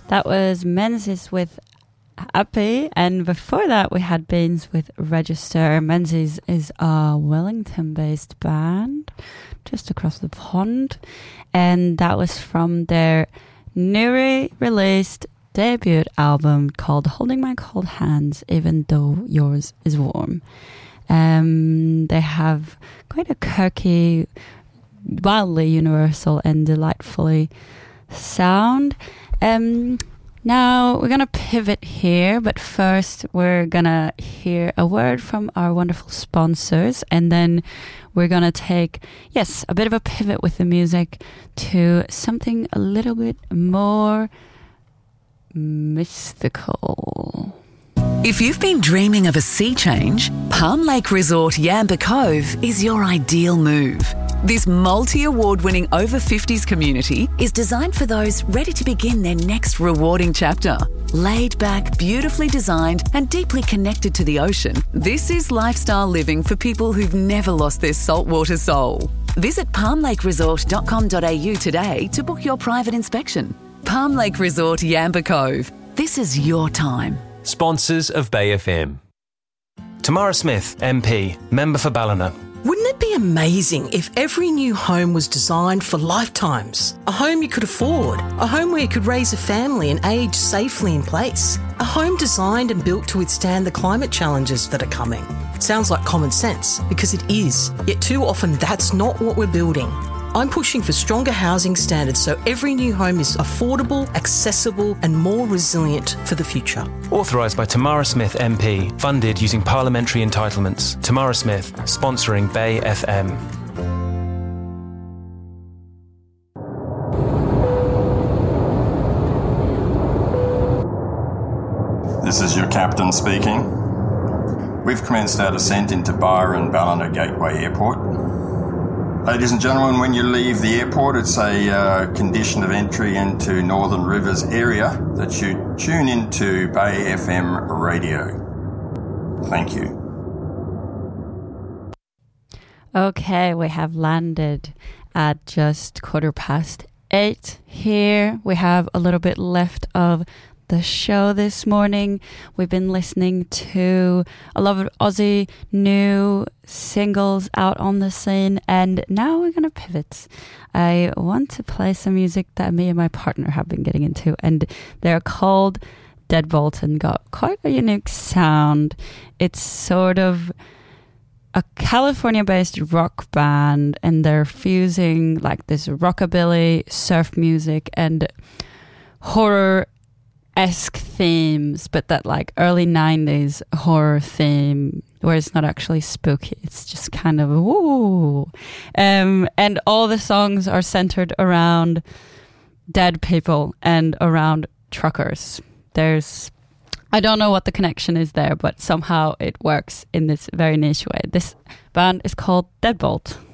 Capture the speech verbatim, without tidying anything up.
That was Menzies with Happy, and before that we had Beans with Register. Menzies is a Wellington-based band just across the pond, and that was from their newly released debut album called Holding My Cold Hands Even Though Yours Is Warm. Um, they have quite a quirky, wildly universal and delightfully sound. Um, now we're gonna pivot here, but first we're gonna hear a word from our wonderful sponsors, and then we're gonna take, yes, a bit of a pivot with the music to something a little bit more mystical. If you've been dreaming of a sea change, Palm Lake Resort Yamba Cove is your ideal move. This multi-award-winning over fifties community is designed for those ready to begin their next rewarding chapter. Laid back, beautifully designed and deeply connected to the ocean, this is lifestyle living for people who've never lost their saltwater soul. Visit palm lake resort dot com dot a u today to book your private inspection. Palm Lake Resort Yamba Cove. This is your time. Sponsors of Bay F M. Tamara Smith, M P, member for Ballina. Wouldn't it be amazing if every new home was designed for lifetimes? A home you could afford, a home where you could raise a family and age safely in place, a home designed and built to withstand the climate challenges that are coming. It sounds like common sense, because it is, yet too often that's not what we're building. I'm pushing for stronger housing standards so every new home is affordable, accessible and more resilient for the future. Authorised by Tamara Smith M P. Funded using parliamentary entitlements. Tamara Smith, sponsoring Bay F M. This is your captain speaking. We've commenced our descent into Byron Ballina Gateway Airport. Ladies and gentlemen, when you leave the airport, it's a uh, condition of entry into Northern Rivers area that you tune into Bay F M radio. Thank you. Okay, we have landed at just quarter past eight here. We have a little bit left of the show this morning. We've been listening to a lot of Aussie new singles out on the scene, and now we're gonna pivot. I want to play some music that me and my partner have been getting into, and they're called Deadbolt and got quite a unique sound. It's sort of a California-based rock band, and they're fusing like this rockabilly, surf music, and horror esque themes, but that like early nineties horror theme where it's not actually spooky, it's just kind of ooh. Um, and all the songs are centered around dead people and around truckers. There's, I don't know what the connection is there, but somehow it works in this very niche way. This band is called Deadbolt.